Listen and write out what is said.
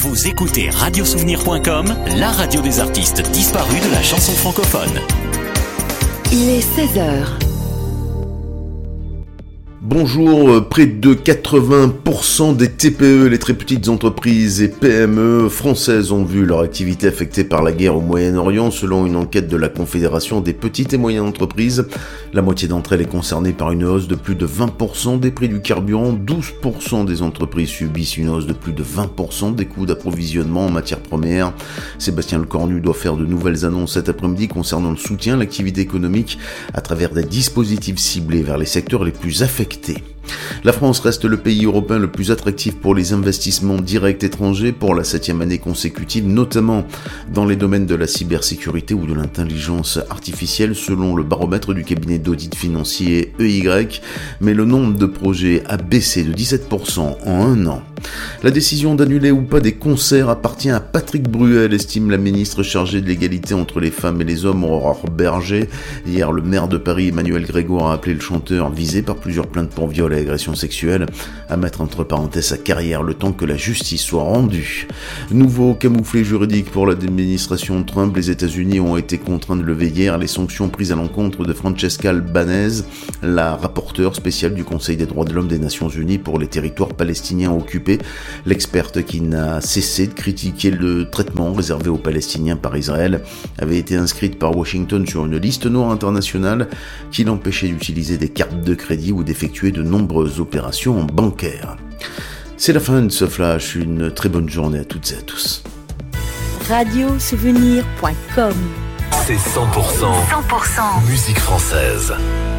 Vous écoutez radiosouvenir.com, la radio des artistes disparus de la chanson francophone. Il est 16h. Bonjour, près de 80% des TPE, les très petites entreprises et PME françaises ont vu leur activité affectée par la guerre au Moyen-Orient selon une enquête de la Confédération des petites et moyennes entreprises. La moitié d'entre elles est concernée par une hausse de plus de 20% des prix du carburant, 12% des entreprises subissent une hausse de plus de 20% des coûts d'approvisionnement en matières premières. Sébastien Lecornu doit faire de nouvelles annonces cet après-midi concernant le soutien à l'activité économique à travers des dispositifs ciblés vers les secteurs les plus affectés. La France reste le pays européen le plus attractif pour les investissements directs étrangers pour la 7e année consécutive, notamment dans les domaines de la cybersécurité ou de l'intelligence artificielle selon le baromètre du cabinet d'audit financier EY, mais le nombre de projets a baissé de 17% en un an. La décision d'annuler ou pas des concerts appartient à Patrick Bruel, estime la ministre chargée de l'égalité entre les femmes et les hommes, Aurore Berger. Hier, le maire de Paris, Emmanuel Grégoire, a appelé le chanteur, visé par plusieurs plaintes pour viol et agression sexuelle, à mettre entre parenthèses sa carrière le temps que la justice soit rendue. Nouveau camouflet juridique pour l'administration Trump, les États-Unis ont été contraints de lever hier les sanctions prises à l'encontre de Francesca Albanese, la rapporteure spéciale du Conseil des droits de l'homme des Nations Unies pour les territoires palestiniens occupés. L'experte qui n'a cessé de critiquer le traitement réservé aux Palestiniens par Israël avait été inscrite par Washington sur une liste noire internationale qui l'empêchait d'utiliser des cartes de crédit ou d'effectuer de nombreuses opérations bancaires. C'est la fin de ce flash, une très bonne journée à toutes et à tous. Radiosouvenir.com. C'est 100% musique française.